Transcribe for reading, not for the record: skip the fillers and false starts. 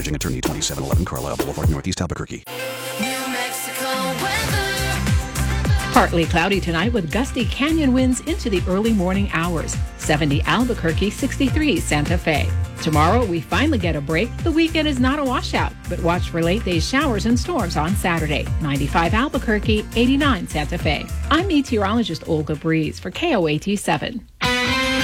Managing Attorney, 2711 Carlisle Boulevard, Northeast Albuquerque. New Mexico weather. Partly cloudy tonight with gusty canyon winds into the early morning hours. 70 Albuquerque, 63 Santa Fe. Tomorrow, we finally get a break. The weekend is not a washout, but watch for late-day showers and storms on Saturday. 95 Albuquerque, 89 Santa Fe. I'm meteorologist Olga Breeze for KOAT 7.